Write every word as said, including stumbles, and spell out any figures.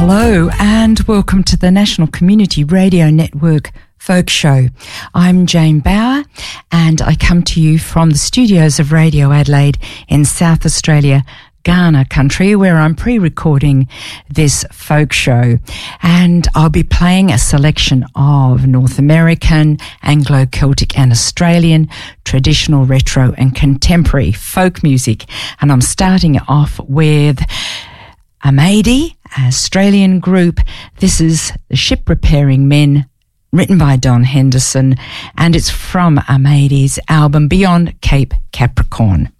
Hello and welcome to the National Community Radio Network Folk Show. I'm Jane Bauer and I come to you from the studios of Radio Adelaide in South Australia, Kaurna country, where I'm pre-recording this folk show, and I'll be playing a selection of North American, Anglo-Celtic and Australian traditional, retro and contemporary folk music. And I'm starting off with Amadi, Australian group. This is The Ship Repairing Men, written by Don Henderson, and it's from Amadi's album Beyond Cape Capricorn.